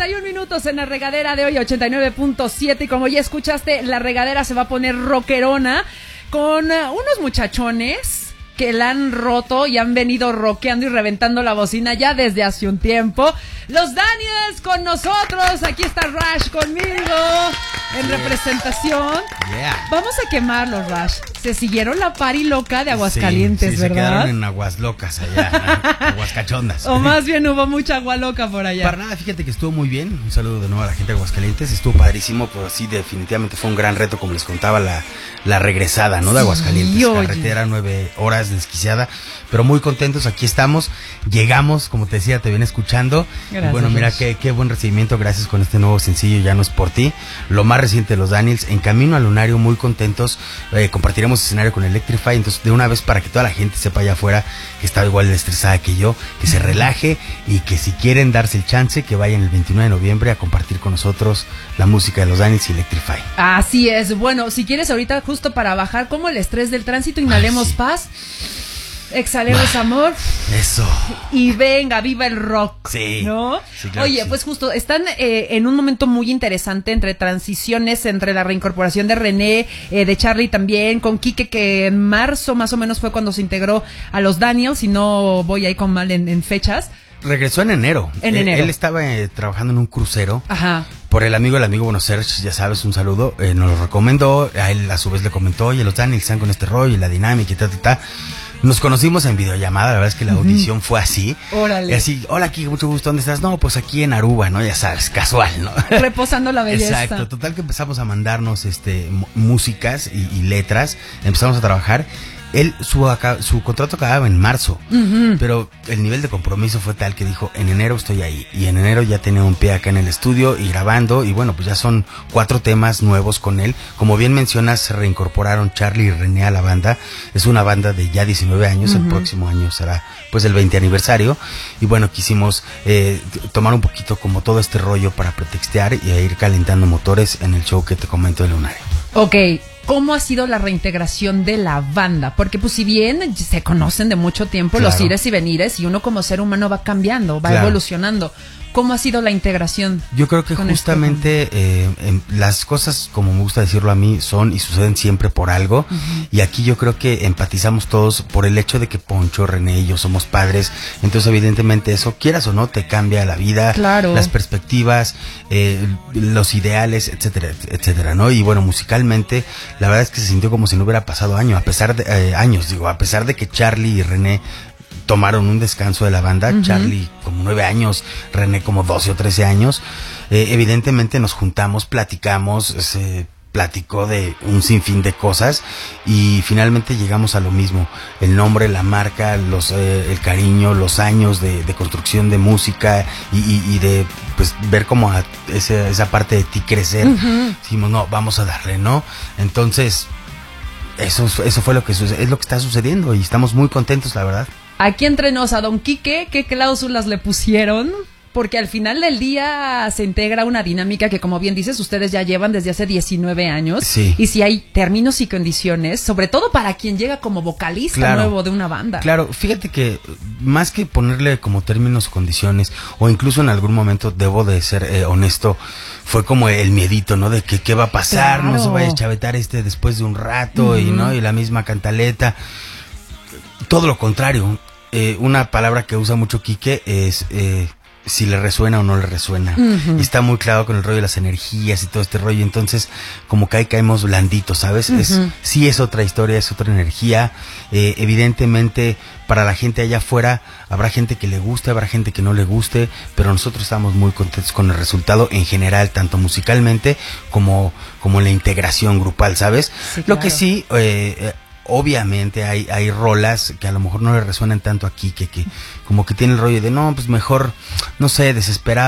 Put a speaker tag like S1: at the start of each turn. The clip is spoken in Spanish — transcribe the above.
S1: 31 minutos en la regadera de hoy, 89.7. Y como ya escuchaste, la regadera se va a poner rockerona con unos muchachones que la han roto y han venido rockeando y reventando la bocina ya desde hace un tiempo. Los Daniels con nosotros. Aquí está Rush conmigo en representación. Vamos a quemarlos, Rush. Se siguieron la party loca de Aguascalientes,
S2: sí,
S1: ¿verdad?
S2: Se quedaron en aguas locas allá, aguas cachondas.
S1: O más bien hubo mucha agua loca por allá.
S2: Para nada, fíjate que estuvo muy bien. Un saludo de nuevo a la gente de Aguascalientes. Estuvo padrísimo, pero sí, definitivamente fue un gran reto, como les contaba, la regresada, ¿no? De Aguascalientes. Carretera, 9 horas desquiciada, pero muy contentos. Aquí estamos, llegamos, como te decía, te viene escuchando.
S1: Gracias,
S2: bueno, mira, qué buen recibimiento. Gracias con este nuevo sencillo, Ya no es por ti. Lo más reciente de los Daniels, en camino al Lunario, muy contentos. Compartiremos escenario con Electrify. Entonces, de una vez, para que toda la gente sepa allá afuera que está igual de estresada que yo, que se relaje y que si quieren darse el chance, que vayan el 29 de noviembre a compartir con nosotros la música de los Daniels y Electrify.
S1: Así es. Bueno, si quieres ahorita, justo para bajar como el estrés del tránsito, inhalemos paz. Exhalemos amor.
S2: Eso.
S1: Y venga, viva el rock.
S2: Sí.
S1: ¿No?
S2: Sí, claro.
S1: Oye, pues justo están en un momento muy interesante entre transiciones, entre la reincorporación de René, de Charlie también, con Quique, que en marzo más o menos fue cuando se integró a los Daniels, si no voy ahí con mal en fechas.
S2: Regresó en enero. Él estaba trabajando en un crucero.
S1: Ajá.
S2: Por el amigo bueno, Serge, ya sabes, un saludo, nos lo recomendó. A él a su vez le comentó, oye, los Daniels están con este rollo y la dinámica y ta. Nos conocimos en videollamada, la verdad es que la audición fue así.
S1: Órale.
S2: Así, hola, Kike, mucho gusto, ¿dónde estás? No, pues aquí en Aruba, ¿no? Ya sabes, casual, ¿no?
S1: Reposando la belleza.
S2: Exacto, total que empezamos a mandarnos músicas y letras, empezamos a trabajar. Su contrato acababa en marzo, pero el nivel de compromiso fue tal que dijo, en enero estoy ahí, y en enero ya tenía un pie acá en el estudio y grabando, y bueno, pues ya son 4 temas nuevos con él. Como bien mencionas, se reincorporaron Charlie y René a la banda. Es una banda de ya 19 años, el próximo año será pues el 20 aniversario, y bueno, quisimos tomar un poquito como todo este rollo para pretextear y ir calentando motores en el show que te comento de Lunario.
S1: Ok. ¿Cómo ha sido la reintegración de la banda? Porque pues si bien se conocen de mucho tiempo,
S2: claro,
S1: los ires y venires, y uno como ser humano va cambiando, va evolucionando. ¿Cómo ha sido la integración?
S2: Yo creo que justamente las cosas, como me gusta decirlo a mí, son y suceden siempre por algo. Y aquí yo creo que empatizamos todos por el hecho de que Poncho, René y yo somos padres. Entonces evidentemente eso, quieras o no, te cambia la vida,
S1: claro,
S2: las perspectivas, los ideales, etcétera, etcétera, ¿no? Y bueno, musicalmente la verdad es que se sintió como si no hubiera pasado años, a pesar de que Charlie y René tomaron un descanso de la banda. Charlie como 9 años, René como 12 o 13 años. Evidentemente nos juntamos, platicamos, se platicó de un sinfín de cosas y finalmente llegamos a lo mismo: el nombre, la marca, el cariño, los años de construcción de música y de pues ver como esa parte de ti crecer. Dijimos, no, vamos a darle, ¿no? Entonces eso fue lo que es lo que está sucediendo y estamos muy contentos, la verdad.
S1: Aquí entre nos, a don Quique, ¿qué cláusulas le pusieron? Porque al final del día se integra una dinámica que, como bien dices, ustedes ya llevan desde hace 19 años.
S2: Sí.
S1: Y si hay términos y condiciones, sobre todo para quien llega como vocalista nuevo de una banda. Claro,
S2: fíjate que más que ponerle como términos o condiciones, o incluso en algún momento, debo de ser honesto, fue como el miedito, ¿no? De que qué va a pasar, no se vaya a chavetar después de un rato, y la misma cantaleta. Todo lo contrario. Una palabra que usa mucho Quique es si le resuena o no le resuena. Y está muy claro con el rollo de las energías y todo este rollo. Entonces, como que ahí caemos blanditos, ¿sabes? Sí es otra historia, es otra energía. Evidentemente, para la gente allá afuera, habrá gente que le guste, habrá gente que no le guste, pero nosotros estamos muy contentos con el resultado en general, tanto musicalmente como en la integración grupal, ¿sabes? Sí, claro. Lo que sí... obviamente hay rolas que a lo mejor no le resuenan tanto aquí, que como que tiene el rollo de no, pues mejor, no sé, desesperado.